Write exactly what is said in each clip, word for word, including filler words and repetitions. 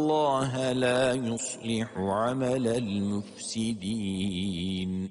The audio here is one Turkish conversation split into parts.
اللّٰهَ لَا يُصْلِحُ عَمَلَ الْمُفْسِدِينَ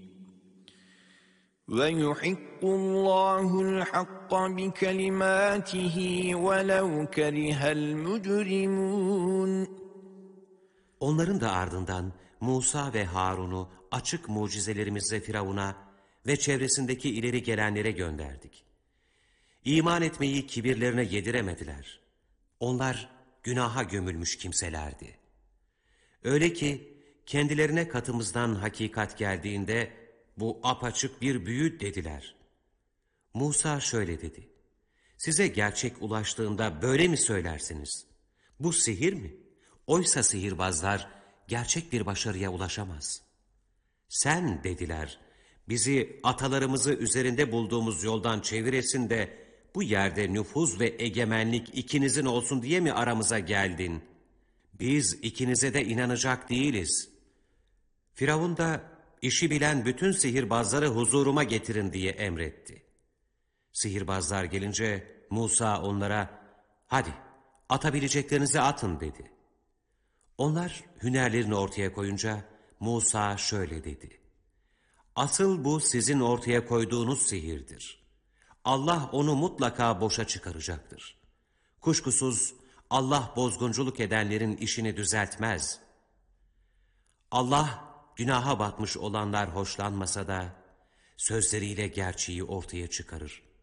وَيُحِقُّ اللّٰهُ الْحَقَّ بِكَلِمَاتِهِ وَلَوْ كَرِهَ الْمُجْرِمُونَ. Onların da ardından Musa ve Harun'u açık mucizelerimizle Firavun'a ve çevresindeki ileri gelenlere gönderdik. İman etmeyi kibirlerine yediremediler. Onlar günaha gömülmüş kimselerdi. Öyle ki kendilerine katımızdan hakikat geldiğinde bu apaçık bir büyü dediler. Musa şöyle dedi: size gerçek ulaştığında böyle mi söylersiniz? Bu sihir mi? Oysa sihirbazlar gerçek bir başarıya ulaşamaz. Sen dediler, bizi atalarımızı üzerinde bulduğumuz yoldan çeviresin de bu yerde nüfuz ve egemenlik ikinizin olsun diye mi aramıza geldin? Biz ikinize de inanacak değiliz. Firavun da işi bilen bütün sihirbazları huzuruma getirin diye emretti. Sihirbazlar gelince Musa onlara, hadi atabileceklerinizi atın dedi. Onlar hünerlerini ortaya koyunca Musa şöyle dedi: asıl bu sizin ortaya koyduğunuz sihirdir. Allah onu mutlaka boşa çıkaracaktır. Kuşkusuz Allah bozgunculuk edenlerin işini düzeltmez. Allah günaha batmış olanlar hoşlanmasa da sözleriyle gerçeği ortaya çıkarır.